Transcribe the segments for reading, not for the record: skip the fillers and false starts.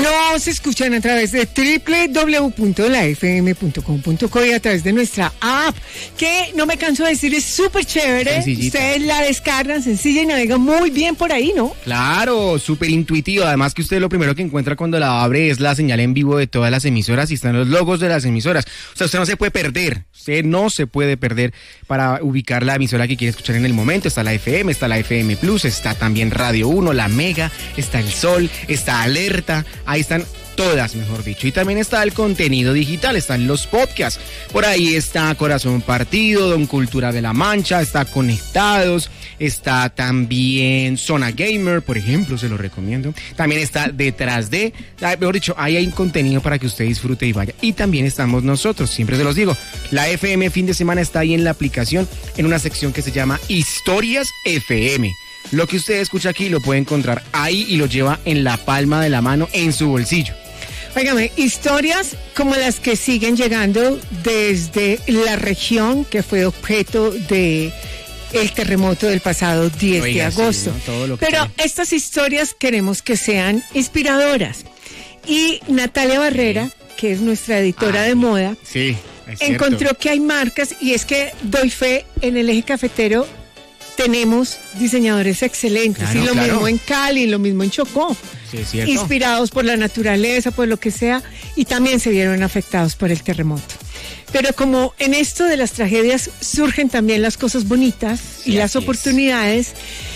Nos escuchan a través de www.lafm.com.co y a través de nuestra app, que no me canso de decir, es súper chévere. Sencillita. Ustedes la descargan, sencilla y navegan muy bien por ahí, ¿no? Claro, súper intuitivo. Además que usted lo primero que encuentra cuando la abre es la señal en vivo de todas las emisoras y están los logos de las emisoras. O sea, usted no se puede perder. Usted no se puede perder para ubicar la emisora que quiere escuchar en el momento. Está la FM, está la FM Plus, está también Radio 1, la Mega, está El Sol, está Alerta. Ahí están todas, mejor dicho. Y también está el contenido digital, están los podcasts. Por ahí está Corazón Partido, Don Cultura de la Mancha, está Conectados, está también Zona Gamer, por ejemplo, se lo recomiendo. También está Detrás de, mejor dicho, ahí hay contenido para que usted disfrute y vaya. Y también estamos nosotros, siempre se los digo, la FM Fin de Semana está ahí en la aplicación, en una sección que se llama Historias FM. Lo que usted escucha aquí lo puede encontrar ahí y lo lleva en la palma de la mano, en su bolsillo. Óigame, historias como las que siguen llegando desde la región que fue objeto de el terremoto del pasado 10 de agosto. Sí, ¿no? Todo lo que Pero estas historias queremos que sean inspiradoras. Y Natalia Barrera, que es nuestra editora de moda, sí, encontró que hay marcas, y es que doy fe, en el eje cafetero tenemos diseñadores excelentes, Claro, y lo claro. mismo en Cali, lo mismo en Chocó, Sí, es cierto. inspirados por la naturaleza, por lo que sea, y también se vieron afectados por el terremoto. Pero como en esto de las tragedias surgen también las cosas bonitas y Sí, las así es. oportunidades,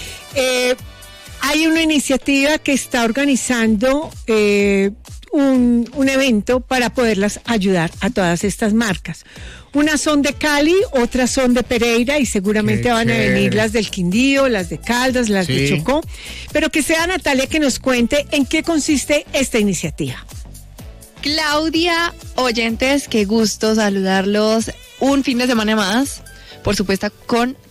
hay una iniciativa que está organizando un evento para poderlas ayudar a todas estas marcas. Unas son de Cali, otras son de Pereira y seguramente Qué van a venir chévere. las del Quindío, las de Caldas, las de Sí. Chocó. Pero que sea Natalia que nos cuente en qué consiste esta iniciativa. Claudia, oyentes, qué gusto saludarlos un fin de semana más, por supuesto con